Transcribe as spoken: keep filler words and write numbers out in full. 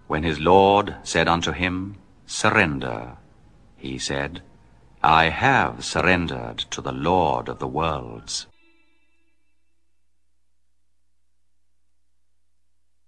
When his Lord said unto him, Surrender, he said, I have surrendered to the Lord of the worlds.